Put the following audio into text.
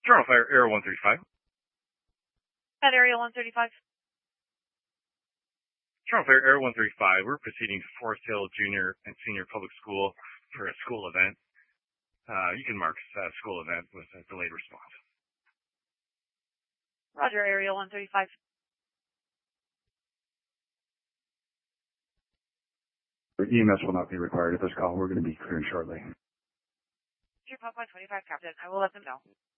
Toronto Fire, Area 135. At Area 135. Toronto Fire, Area 135. We're proceeding to Forest Hill Junior and Senior Public School for a school event. You can mark school event with a delayed response. Roger, Area 135. EMS will not be required at this call. We're going to be clearing shortly. Your Pop 25, Captain. I will let them know.